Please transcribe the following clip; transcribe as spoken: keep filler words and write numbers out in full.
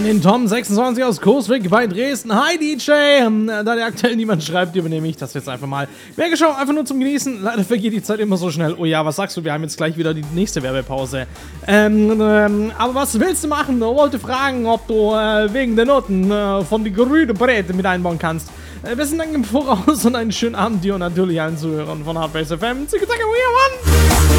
den Tom sechsundzwanzig aus Coeswick bei Dresden. Hi D J! Ähm, Da der aktuell niemand schreibt, übernehme ich das jetzt einfach mal. Werkeschau einfach nur zum Genießen. Leider vergeht die Zeit immer so schnell. Oh ja, was sagst du? Wir haben jetzt gleich wieder die nächste Werbepause. Ähm, ähm, aber was willst du machen? Ich wollte fragen, ob du äh, wegen der Noten äh, von die grüne Bräte mit einbauen kannst. Äh, besten Dank im Voraus und einen schönen Abend dir und natürlich allen Zuhörern von Hardbase F M. Zicke, zacke, we are one!